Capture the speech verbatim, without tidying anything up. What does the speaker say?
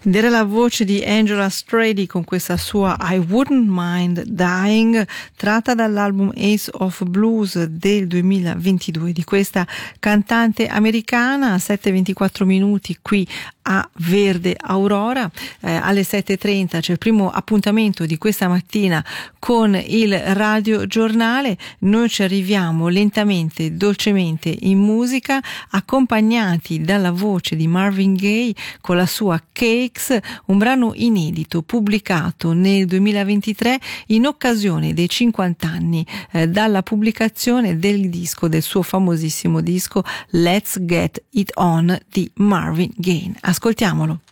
Ed era la voce di Angela Strady con questa sua I Wouldn't Mind Dying, tratta dall'album Ace of Blues del duemilaventidue di questa cantante americana. A sette e ventiquattro minuti qui a Verde Aurora, eh, alle sette e trenta c'è il primo appuntamento di questa mattina con il Radio Giornale. Noi ci arriviamo lentamente, dolcemente in musica, accompagnati dalla voce di Marvin Gaye con la sua Cakes, un brano inedito pubblicato nel duemilaventitré in occasione dei cinquanta anni eh, dalla pubblicazione del disco, del suo famosissimo disco Let's Get It On di Marvin Gaye. Ascoltiamolo.